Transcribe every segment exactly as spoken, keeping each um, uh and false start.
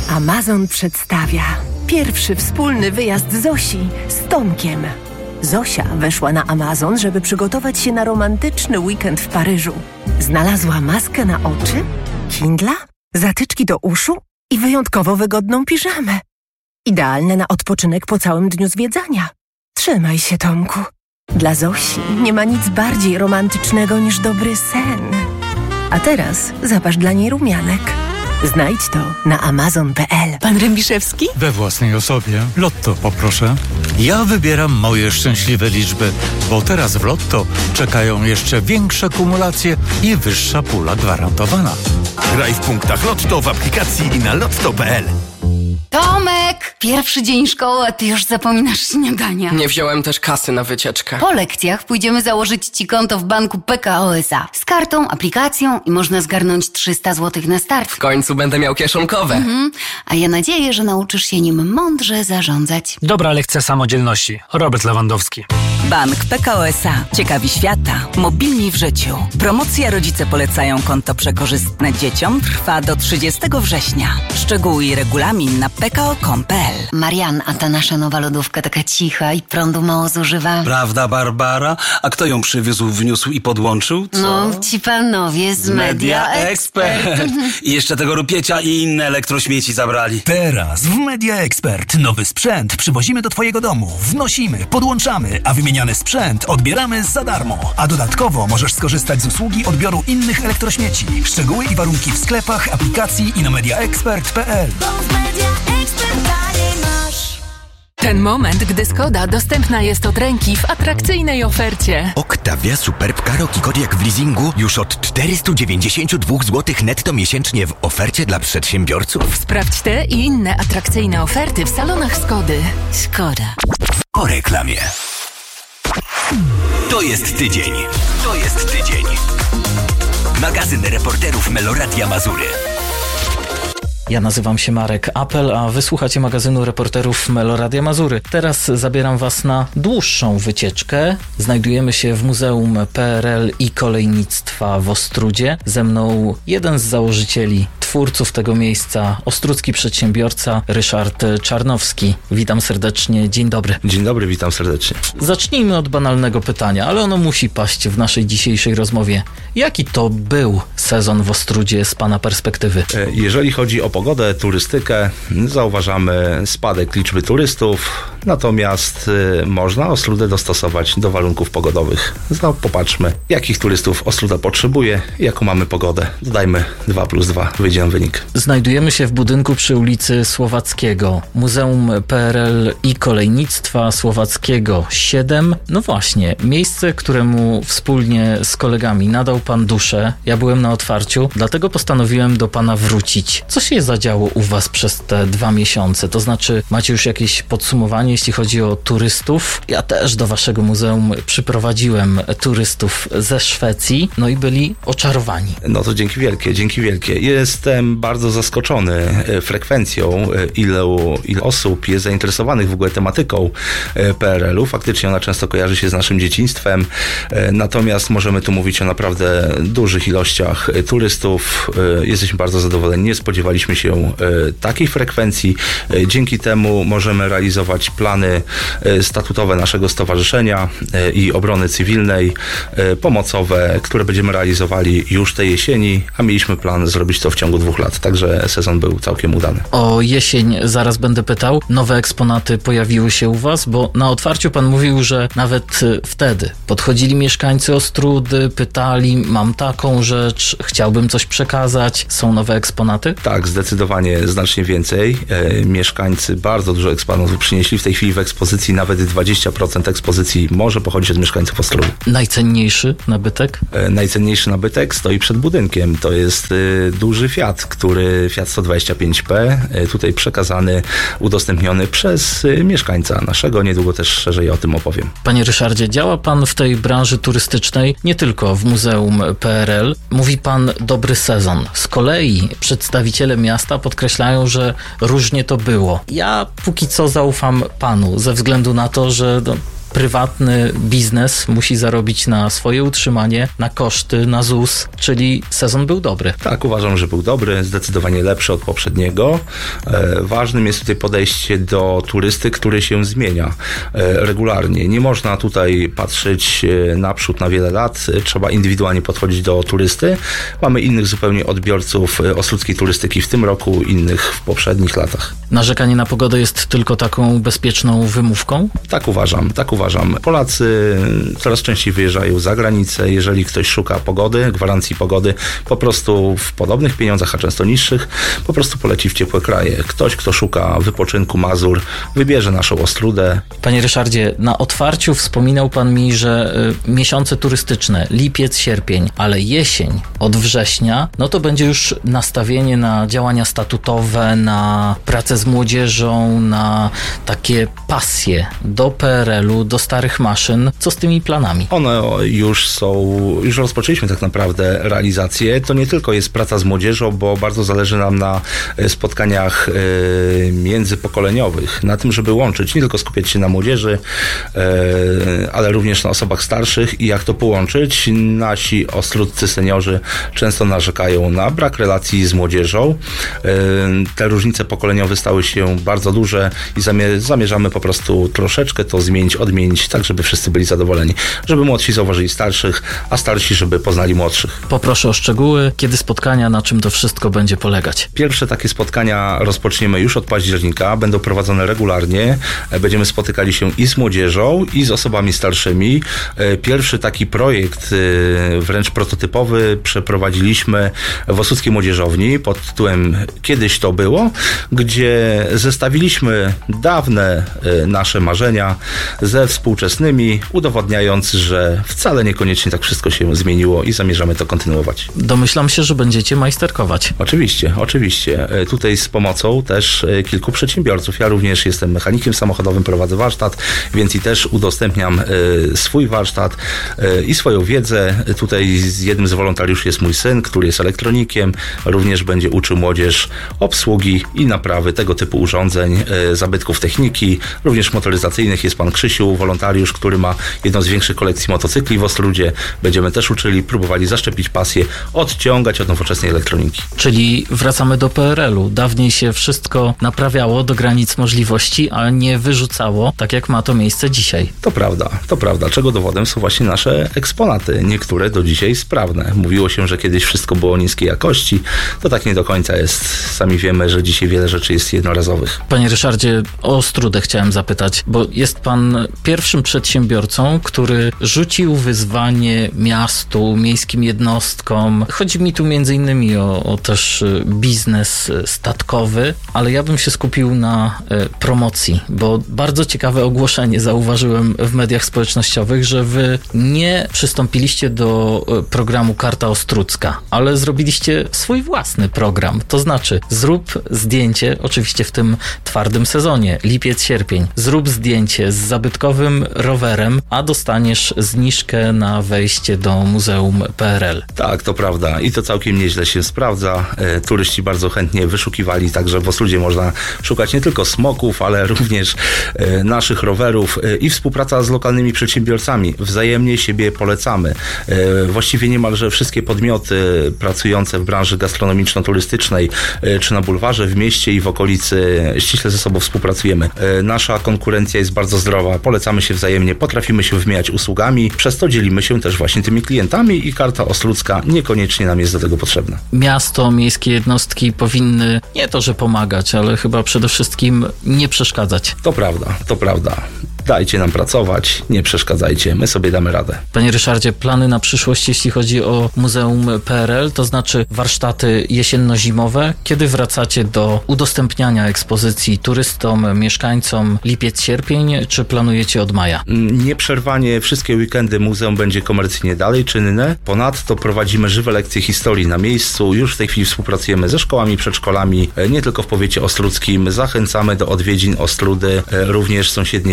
Amazon przedstawia pierwszy wspólny wyjazd Zosi z Tomkiem. Zosia weszła na Amazon, żeby przygotować się na romantyczny weekend w Paryżu. Znalazła maskę na oczy, Kindla, zatyczki do uszu i wyjątkowo wygodną piżamę. Idealne na odpoczynek po całym dniu zwiedzania. Trzymaj się, Tomku. Dla Zosi nie ma nic bardziej romantycznego niż dobry sen. A teraz zapasz dla niej rumianek. Znajdź to na amazon kropka p l. Pan Rębiszewski? We własnej osobie. Lotto poproszę. Ja wybieram moje szczęśliwe liczby, bo teraz w Lotto czekają jeszcze większe kumulacje i wyższa pula gwarantowana. Graj w punktach Lotto w aplikacji i na lotto kropka p l. Tomek! Pierwszy dzień szkoły, a ty już zapominasz śniadania. Nie wziąłem też kasy na wycieczkę. Po lekcjach pójdziemy założyć ci konto w banku P K O S A. Z kartą, aplikacją i można zgarnąć trzysta złotych na start. W końcu będę miał kieszonkowe. Mhm. A ja nadzieję, że nauczysz się nim mądrze zarządzać. Dobra lekcja samodzielności. Robert Lewandowski. Bank P K O S A. Ciekawi świata. Mobilni w życiu. Promocja Rodzice polecają konto przekorzystne dzieciom trwa do trzydziestego września. Szczegóły i regulamin na p k o kropka com kropka p l. Marian, a ta nasza nowa lodówka taka cicha i prądu mało zużywa. Prawda, Barbara? A kto ją przywiózł, wniósł i podłączył? Co? No, ci panowie z Media Expert. I jeszcze tego rupiecia i inne elektrośmieci zabrali. Teraz w Media Expert nowy sprzęt przywozimy do twojego domu, wnosimy, podłączamy, a wymieniany sprzęt odbieramy za darmo. A dodatkowo możesz skorzystać z usługi odbioru innych elektrośmieci. Szczegóły i warunki w sklepach, aplikacji i na media expert kropka p l. Ten moment, gdy Skoda dostępna jest od ręki w atrakcyjnej ofercie. Octavia Superb Karoki Kodiaq w leasingu już od czterysta dziewięćdziesiąt dwa złote netto miesięcznie w ofercie dla przedsiębiorców. Sprawdź te i inne atrakcyjne oferty w salonach Skody. Skoda. Po reklamie. To jest tydzień. To jest tydzień. Magazyn reporterów Meloradia Mazury. Ja nazywam się Marek Apel, a wysłuchacie magazynu reporterów Meloradia Mazury. Teraz zabieram was na dłuższą wycieczkę. Znajdujemy się w Muzeum P R L i Kolejnictwa w Ostródzie. Ze mną jeden z założycieli, twórców tego miejsca, ostródzki przedsiębiorca Ryszard Czarnowski. Witam serdecznie, dzień dobry. Dzień dobry, witam serdecznie. Zacznijmy od banalnego pytania, ale ono musi paść w naszej dzisiejszej rozmowie. Jaki to był sezon w Ostródzie z pana perspektywy? Jeżeli chodzi o pogodę, turystykę, zauważamy spadek liczby turystów, natomiast y, można Ostródę dostosować do warunków pogodowych. No, popatrzmy, jakich turystów Ostróda potrzebuje, jaką mamy pogodę. Dodajmy dwa plus dwa, wyjdzie nam wynik. Znajdujemy się w budynku przy ulicy Słowackiego. Muzeum P R L i Kolejnictwa Słowackiego siedem. No właśnie, miejsce, któremu wspólnie z kolegami nadał pan duszę. Ja byłem na otwarciu, dlatego postanowiłem do pana wrócić. Co się zadziało u was przez te dwa miesiące? To znaczy, macie już jakieś podsumowanie, jeśli chodzi o turystów? Ja też do waszego muzeum przyprowadziłem turystów ze Szwecji, no i byli oczarowani. No to dzięki wielkie, dzięki wielkie. Jestem bardzo zaskoczony frekwencją, ilu, ilu osób jest zainteresowanych w ogóle tematyką P R L u. Faktycznie ona często kojarzy się z naszym dzieciństwem, natomiast możemy tu mówić o naprawdę dużych ilościach turystów. Jesteśmy bardzo zadowoleni, nie spodziewaliśmy się takiej frekwencji. Dzięki temu możemy realizować plany statutowe naszego stowarzyszenia i obrony cywilnej, pomocowe, które będziemy realizowali już tej jesieni, a mieliśmy plan zrobić to w ciągu dwóch lat, także sezon był całkiem udany. O jesień zaraz będę pytał. Nowe eksponaty pojawiły się u was, bo na otwarciu pan mówił, że nawet wtedy podchodzili mieszkańcy Ostródy, pytali, mam taką rzecz, chciałbym coś przekazać. Są nowe eksponaty? Tak, zdecydowanie znacznie więcej. E, mieszkańcy bardzo dużo eksponatów przynieśli. W tej chwili w ekspozycji nawet dwadzieścia procent ekspozycji może pochodzić od mieszkańców Ostrudy. Najcenniejszy nabytek? E, najcenniejszy nabytek stoi przed budynkiem. To jest e, duży Fiat, który Fiat sto dwadzieścia pięć P, e, tutaj przekazany, udostępniony przez e, mieszkańca naszego. Niedługo też szerzej o tym opowiem. Panie Ryszardzie, działa pan w tej branży turystycznej, nie tylko w Muzeum P R L. Mówi pan dobry sezon. Z kolei przedstawiciele miasta podkreślają, że różnie to było. Ja póki co zaufam panu, ze względu na to, że no, prywatny biznes musi zarobić na swoje utrzymanie, na koszty, na Z U S, czyli sezon był dobry. Tak, uważam, że był dobry, zdecydowanie lepszy od poprzedniego. E, ważnym jest tutaj podejście do turysty, który się zmienia e, regularnie. Nie można tutaj patrzeć naprzód na wiele lat, trzeba indywidualnie podchodzić do turysty. Mamy innych zupełnie odbiorców osludzkiej turystyki w tym roku, innych w poprzednich latach. Narzekanie na pogodę jest tylko taką bezpieczną wymówką? Tak uważam, tak uważam. Polacy coraz częściej wyjeżdżają za granicę. Jeżeli ktoś szuka pogody, gwarancji pogody, po prostu w podobnych pieniądzach, a często niższych, po prostu poleci w ciepłe kraje. Ktoś, kto szuka wypoczynku Mazur, wybierze naszą Ostródę. Panie Ryszardzie, na otwarciu wspominał pan mi, że y, miesiące turystyczne, lipiec, sierpień, ale jesień od września, no to będzie już nastawienie na działania statutowe, na pracę z młodzieżą, na takie pasje do P R L u, do starych maszyn. Co z tymi planami? One już są, już rozpoczęliśmy tak naprawdę realizację. To nie tylko jest praca z młodzieżą, bo bardzo zależy nam na spotkaniach y, międzypokoleniowych, na tym, żeby łączyć, nie tylko skupiać się na młodzieży, y, ale również na osobach starszych i jak to połączyć. Nasi ostródzcy seniorzy często narzekają na brak relacji z młodzieżą. Y, te różnice pokoleniowe stały się bardzo duże i zamierzamy po prostu troszeczkę to zmienić, odmienić, tak żeby wszyscy byli zadowoleni. Żeby młodsi zauważyli starszych, a starsi, żeby poznali młodszych. Poproszę o szczegóły, kiedy spotkania, na czym to wszystko będzie polegać. Pierwsze takie spotkania rozpoczniemy już od października, będą prowadzone regularnie. Będziemy spotykali się i z młodzieżą, i z osobami starszymi. Pierwszy taki projekt, wręcz prototypowy, przeprowadziliśmy w Osłudzkiej Młodzieżowni pod tytułem Kiedyś to było, gdzie zestawiliśmy dawne nasze marzenia ze współczesnymi, udowodniając, że wcale niekoniecznie tak wszystko się zmieniło i zamierzamy to kontynuować. Domyślam się, że będziecie majsterkować. Oczywiście, oczywiście. Tutaj z pomocą też kilku przedsiębiorców. Ja również jestem mechanikiem samochodowym, prowadzę warsztat, więc i też udostępniam swój warsztat i swoją wiedzę. Tutaj z jednym z wolontariuszy jest mój syn, który jest elektronikiem. Również będzie uczył młodzież obsługi i naprawy tego typu urządzeń, zabytków techniki, również motoryzacyjnych. Jest pan Krzysiu, wolontariusz, który ma jedną z większych kolekcji motocykli w Ostródzie. Będziemy też uczyli, próbowali zaszczepić pasję, odciągać od nowoczesnej elektroniki. Czyli wracamy do P R L u. Dawniej się wszystko naprawiało do granic możliwości, a nie wyrzucało, tak jak ma to miejsce dzisiaj. To prawda, to prawda. Czego dowodem są właśnie nasze eksponaty. Niektóre do dzisiaj sprawne. Mówiło się, że kiedyś wszystko było niskiej jakości. To tak nie do końca jest. Sami wiemy, że dzisiaj wiele rzeczy jest jednorazowych. Panie Ryszardzie, o Ostródę chciałem zapytać, bo jest pan pierwszym przedsiębiorcą, który rzucił wyzwanie miastu, miejskim jednostkom. Chodzi mi tu między innymi o, o też biznes statkowy, ale ja bym się skupił na e, promocji, bo bardzo ciekawe ogłoszenie zauważyłem w mediach społecznościowych, że wy nie przystąpiliście do e, programu Karta Ostródzka, ale zrobiliście swój własny program. To znaczy zrób zdjęcie, oczywiście w tym twardym sezonie, lipiec, sierpień, zrób zdjęcie z zabytkowym rowerem, a dostaniesz zniżkę na wejście do Muzeum P R L. Tak, to prawda i to całkiem nieźle się sprawdza. E, turyści bardzo chętnie wyszukiwali, także w Ostródzie można szukać nie tylko smoków, ale również e, naszych rowerów e, i współpraca z lokalnymi przedsiębiorcami. Wzajemnie siebie polecamy. E, właściwie niemalże wszystkie podmioty pracujące w branży gastronomiczno-turystycznej, e, czy na bulwarze, w mieście i w okolicy ściśle ze sobą współpracujemy. E, nasza konkurencja jest bardzo zdrowa, polecamy się wzajemnie, potrafimy się wymieniać usługami, przez to dzielimy się też właśnie tymi klientami i Karta Ostródzka niekoniecznie nam jest do tego potrzebna. Miasto, miejskie jednostki powinny nie to, że pomagać, ale chyba przede wszystkim nie przeszkadzać. To prawda, to prawda. Dajcie nam pracować, nie przeszkadzajcie, my sobie damy radę. Panie Ryszardzie, plany na przyszłość, jeśli chodzi o Muzeum P R L, to znaczy warsztaty jesienno-zimowe. Kiedy wracacie do udostępniania ekspozycji turystom, mieszkańcom, lipiec, sierpień, czy planujecie od maja? Nieprzerwanie wszystkie weekendy muzeum będzie komercyjnie dalej czynne. Ponadto prowadzimy żywe lekcje historii na miejscu. Już w tej chwili współpracujemy ze szkołami, przedszkolami, nie tylko w powiecie ostródzkim. Zachęcamy do odwiedzin Ostródy, również sąsiednie miasta.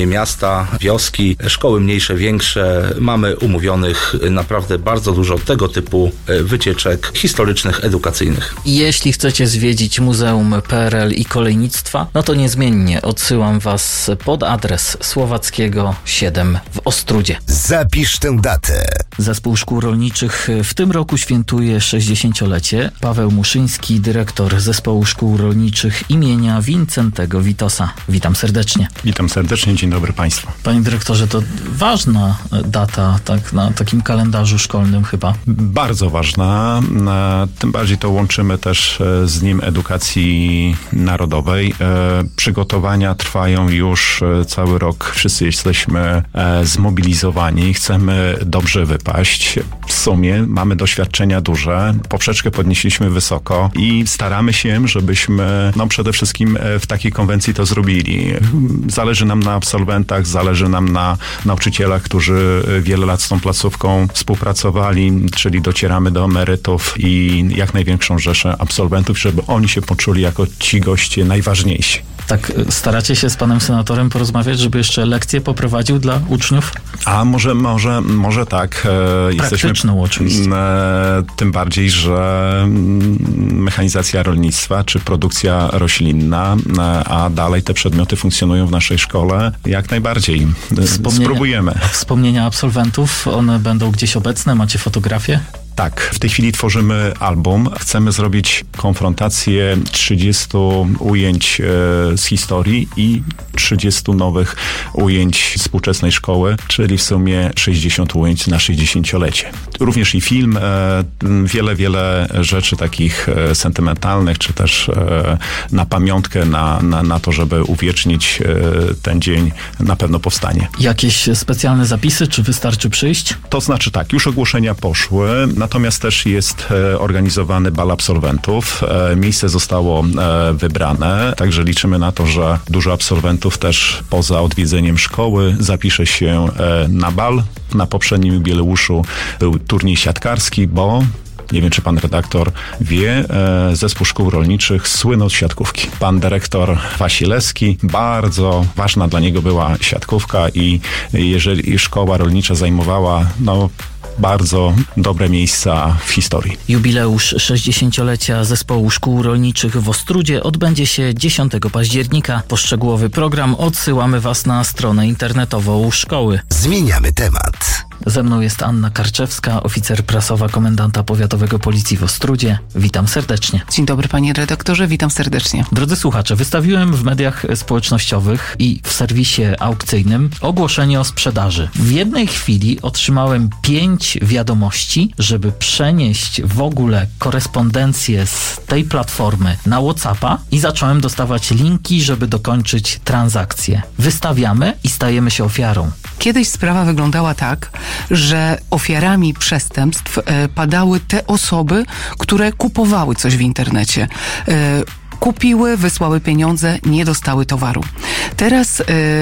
miasta, wioski, szkoły mniejsze, większe. Mamy umówionych naprawdę bardzo dużo tego typu wycieczek historycznych, edukacyjnych. Jeśli chcecie zwiedzić Muzeum P R L i Kolejnictwa, no to niezmiennie odsyłam Was pod adres Słowackiego siedem w Ostródzie. Zapisz tę datę. Zespół Szkół Rolniczych w tym roku świętuje sześćdziesięciolecie. Paweł Muszyński, dyrektor Zespołu Szkół Rolniczych imienia Wincentego Witosa. Witam serdecznie. Witam serdecznie, dzień dobry Państwu. Panie dyrektorze, to ważna data tak, na takim kalendarzu szkolnym chyba. Bardzo ważna, tym bardziej to łączymy też z Dniem Edukacji Narodowej. Przygotowania trwają już cały rok. Wszyscy jesteśmy zmobilizowani, chcemy dobrze wypaść. W sumie mamy doświadczenia duże, poprzeczkę podnieśliśmy wysoko i staramy się, żebyśmy no przede wszystkim w takiej konwencji to zrobili. Zależy nam na absolwentach, zależy nam na nauczycielach, którzy wiele lat z tą placówką współpracowali, czyli docieramy do emerytów i jak największą rzeszę absolwentów, żeby oni się poczuli jako ci goście najważniejsi. Tak, staracie się z panem senatorem porozmawiać, żeby jeszcze lekcje poprowadził dla uczniów? A może, może, może tak. Praktyczną oczywiście. Tym bardziej, że mechanizacja rolnictwa czy produkcja roślinna, a dalej te przedmioty funkcjonują w naszej szkole, jak najbardziej. Wspomnienia, Spróbujemy. Wspomnienia absolwentów, one będą gdzieś obecne? Macie fotografie? Tak, w tej chwili tworzymy album. Chcemy zrobić konfrontację trzydziestu ujęć e, z historii i trzydziestu nowych ujęć współczesnej szkoły, czyli w sumie sześćdziesiąt ujęć na sześćdziesięciolecie. Również i film, e, wiele, wiele rzeczy takich e, sentymentalnych, czy też e, na pamiątkę, na, na, na to, żeby uwiecznić e, ten dzień, na pewno powstanie. Jakieś specjalne zapisy, czy wystarczy przyjść? To znaczy tak, już ogłoszenia poszły, natomiast też jest e, organizowany bal absolwentów. E, miejsce zostało e, wybrane, także liczymy na to, że dużo absolwentów też poza odwiedzeniem szkoły zapisze się e, na bal. Na poprzednim jubileuszu był turniej siatkarski, bo nie wiem, czy pan redaktor wie, e, Zespół Szkół Rolniczych słynął z siatkówki. Pan dyrektor Wasilewski, bardzo ważna dla niego była siatkówka i jeżeli szkoła rolnicza zajmowała, no, bardzo dobre miejsca w historii. Jubileusz sześćdziesięciolecia Zespołu Szkół Rolniczych w Ostródzie odbędzie się dziesiątego października. Po szczegółowy program odsyłamy Was na stronę internetową szkoły. Zmieniamy temat. Ze mną jest Anna Karczewska, oficer prasowa komendanta powiatowego Policji w Ostródzie. Witam serdecznie. Dzień dobry panie redaktorze, witam serdecznie. Drodzy słuchacze, wystawiłem w mediach społecznościowych i w serwisie aukcyjnym ogłoszenie o sprzedaży. W jednej chwili otrzymałem pięć wiadomości, żeby przenieść w ogóle korespondencję z tej platformy na WhatsAppa i zacząłem dostawać linki, żeby dokończyć transakcję. Wystawiamy i stajemy się ofiarą. Kiedyś sprawa wyglądała tak, że ofiarami przestępstw e, padały te osoby, które kupowały coś w internecie. E, Kupiły, wysłały pieniądze, nie dostały towaru. Teraz y,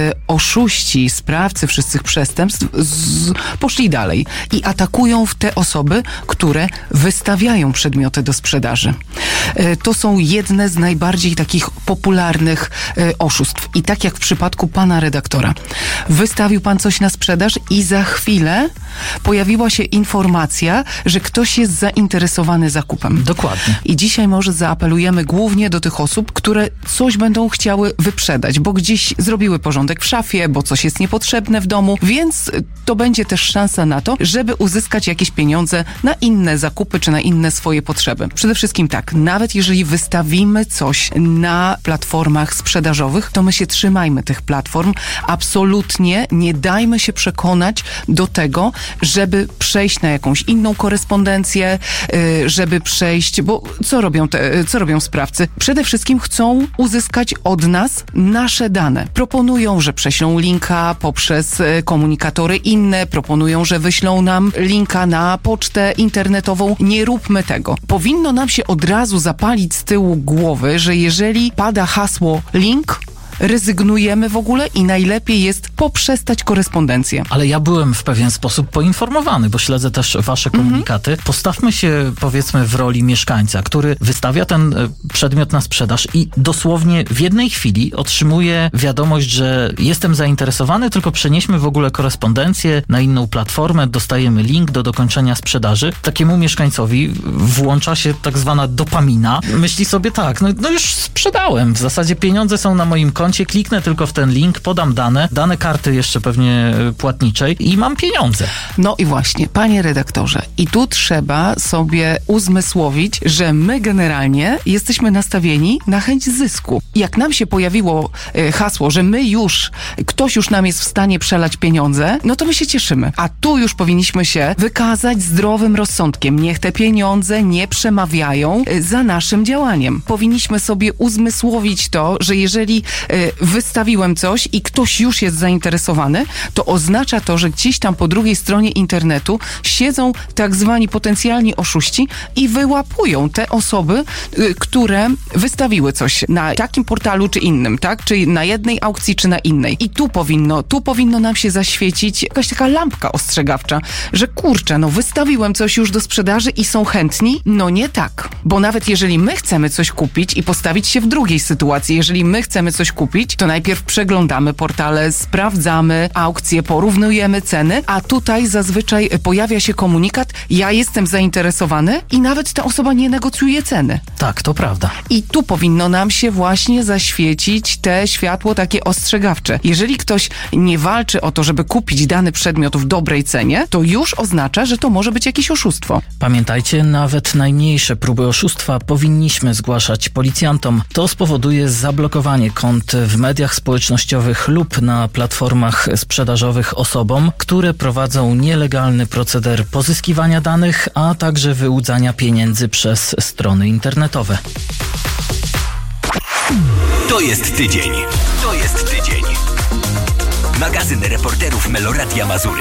oszuści, sprawcy wszystkich przestępstw z, poszli dalej i atakują w te osoby, które wystawiają przedmioty do sprzedaży. Y, to są jedne z najbardziej takich popularnych y, oszustw. I tak jak w przypadku pana redaktora. Wystawił pan coś na sprzedaż i za chwilę pojawiła się informacja, że ktoś jest zainteresowany zakupem. Dokładnie. I dzisiaj może zaapelujemy głównie do tych osób, które coś będą chciały wyprzedać, bo gdzieś zrobiły porządek w szafie, bo coś jest niepotrzebne w domu, więc to będzie też szansa na to, żeby uzyskać jakieś pieniądze na inne zakupy, czy na inne swoje potrzeby. Przede wszystkim tak, nawet jeżeli wystawimy coś na platformach sprzedażowych, to my się trzymajmy tych platform. Absolutnie nie dajmy się przekonać do tego, żeby przejść na jakąś inną korespondencję, żeby przejść, bo co robią te, co robią sprawcy? Przede wszystkim chcą uzyskać od nas nasze dane. Proponują, że prześlą linka poprzez komunikatory inne, proponują, że wyślą nam linka na pocztę internetową. Nie róbmy tego. Powinno nam się od razu zapalić z tyłu głowy, że jeżeli pada hasło link, rezygnujemy w ogóle i najlepiej jest poprzestać korespondencję. Ale ja byłem w pewien sposób poinformowany, bo śledzę też wasze komunikaty. Mhm. Postawmy się, powiedzmy, w roli mieszkańca, który wystawia ten przedmiot na sprzedaż i dosłownie w jednej chwili otrzymuje wiadomość, że jestem zainteresowany, tylko przenieśmy w ogóle korespondencję na inną platformę, dostajemy link do dokończenia sprzedaży. Takiemu mieszkańcowi włącza się tak zwana dopamina. Myśli sobie tak, no, no już sprzedałem, w zasadzie pieniądze są na moim koncie, kliknę tylko w ten link, podam dane, dane karty jeszcze pewnie płatniczej i mam pieniądze. No i właśnie, panie redaktorze, i tu trzeba sobie uzmysłowić, że my generalnie jesteśmy nastawieni na chęć zysku. Jak nam się pojawiło y, hasło, że my już, ktoś już nam jest w stanie przelać pieniądze, no to my się cieszymy. A tu już powinniśmy się wykazać zdrowym rozsądkiem. Niech te pieniądze nie przemawiają y, za naszym działaniem. Powinniśmy sobie uzmysłowić to, że jeżeli y, wystawiłem coś i ktoś już jest zainteresowany, to oznacza to, że gdzieś tam po drugiej stronie internetu siedzą tak zwani potencjalni oszuści i wyłapują te osoby, y, które wystawiły coś na takim portalu czy innym, tak? Czy na jednej aukcji, czy na innej. I tu powinno, tu powinno nam się zaświecić jakaś taka lampka ostrzegawcza, że kurczę, no wystawiłem coś już do sprzedaży i są chętni? No nie tak. Bo nawet jeżeli my chcemy coś kupić i postawić się w drugiej sytuacji, jeżeli my chcemy coś kupić, to najpierw przeglądamy portale, sprawdzamy aukcje, porównujemy ceny, a tutaj zazwyczaj pojawia się komunikat, ja jestem zainteresowany i nawet ta osoba nie negocjuje ceny. Tak, to prawda. I tu powinno nam się właśnie zaświecić te światło takie ostrzegawcze. Jeżeli ktoś nie walczy o to, żeby kupić dany przedmiot w dobrej cenie, to już oznacza, że to może być jakieś oszustwo. Pamiętajcie, nawet najmniejsze próby oszustwa powinniśmy zgłaszać policjantom. To spowoduje zablokowanie kont w mediach społecznościowych lub na platformach sprzedażowych osobom, które prowadzą nielegalny proceder pozyskiwania danych, a także wyłudzania pieniędzy przez strony internetowe. To jest tydzień. To jest tydzień. Magazyn reporterów Meloradia Mazury.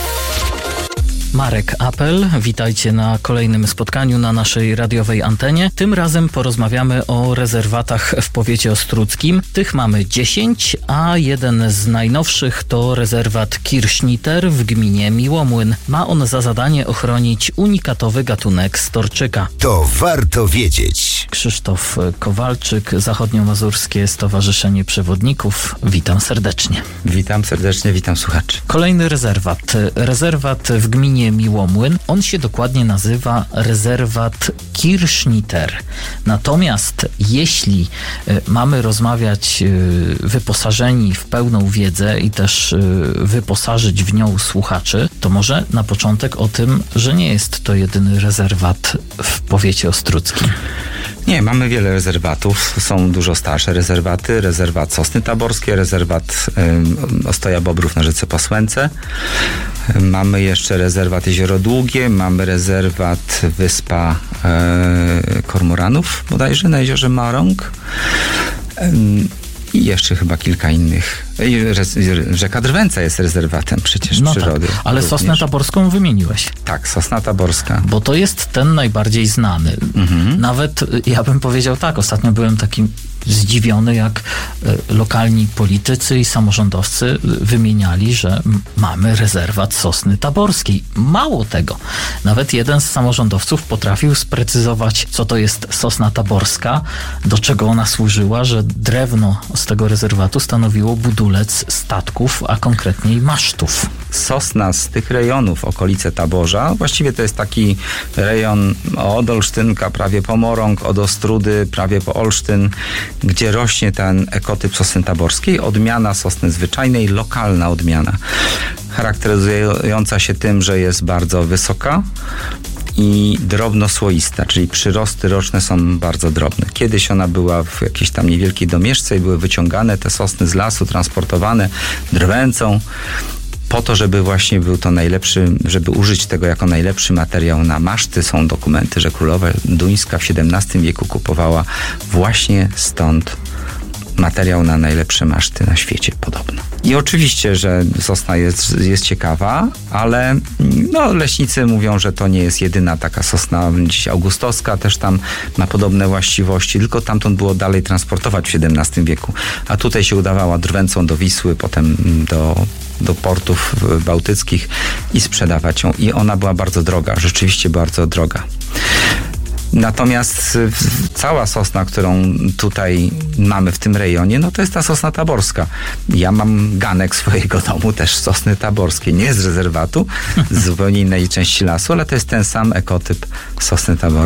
Marek Apel, witajcie na kolejnym spotkaniu na naszej radiowej antenie. Tym razem porozmawiamy o rezerwatach w powiecie ostródzkim. Tych mamy dziesięć, a jeden z najnowszych to rezerwat Kirschniter w gminie Miłomłyn. Ma on za zadanie ochronić unikatowy gatunek storczyka. To warto wiedzieć. Krzysztof Kowalczyk, Zachodniomazurskie Stowarzyszenie Przewodników. Witam serdecznie. Witam serdecznie, witam słuchaczy. Kolejny rezerwat. Rezerwat w gminie Miłomłyn. On się dokładnie nazywa rezerwat Kirschniter. Natomiast jeśli y, mamy rozmawiać y, wyposażeni w pełną wiedzę i też y, wyposażyć w nią słuchaczy, to może na początek o tym, że nie jest to jedyny rezerwat w powiecie ostródzkim. Nie, mamy wiele rezerwatów. Są dużo starsze rezerwaty. Rezerwat Sosny Taborskie, rezerwat y, Ostoja Bobrów na rzece Posłęce. Y, mamy jeszcze rezerwat Jezioro Długie, mamy rezerwat Wyspa y, Kormoranów, bodajże na jeziorze Marąg. Y, I jeszcze chyba kilka innych. Rzeka Drwęca jest rezerwatem przecież no przyrody. Tak, ale również. Sosnę Taborską wymieniłeś. Tak, Sosna Taborska. Bo to jest ten najbardziej znany. Mhm. Nawet, ja bym powiedział tak, ostatnio byłem takim zdziwiony, jak y, lokalni politycy i samorządowcy wymieniali, że m- mamy rezerwat Sosny Taborskiej. Mało tego. Nawet jeden z samorządowców potrafił sprecyzować, co to jest Sosna Taborska, do czego ona służyła, że drewno z tego rezerwatu stanowiło budulec statków, a konkretniej masztów. Sosna z tych rejonów, okolice Taborza, właściwie to jest taki rejon od Olsztynka prawie po Morąg, od Ostródy prawie po Olsztyn, gdzie rośnie ten ekotyp sosny taborskiej, odmiana sosny zwyczajnej, lokalna odmiana, charakteryzująca się tym, że jest bardzo wysoka i drobnosłoista, czyli przyrosty roczne są bardzo drobne. Kiedyś ona była w jakiejś tam niewielkiej domieszce i były wyciągane te sosny z lasu, transportowane drwęcą, po to, żeby właśnie był to najlepszy, żeby użyć tego jako najlepszy materiał na maszty. Są dokumenty, że królowa duńska w siedemnastym wieku kupowała właśnie stąd materiał na najlepsze maszty na świecie podobno. I oczywiście, że sosna jest, jest ciekawa, ale no, leśnicy mówią, że to nie jest jedyna taka sosna. Dziś augustowska też tam ma podobne właściwości, tylko tamtąd było dalej transportować w siedemnastym wieku. A tutaj się udawała drwęcą do Wisły, potem do, do portów bałtyckich i sprzedawać ją. I ona była bardzo droga, rzeczywiście bardzo droga. Natomiast cała sosna, którą tutaj mamy w tym rejonie, no to jest ta sosna taborska. Ja mam ganek swojego domu, też sosny taborskiej, nie z rezerwatu, z zupełnie innej części lasu, ale to jest ten sam ekotyp sosny taborskiej.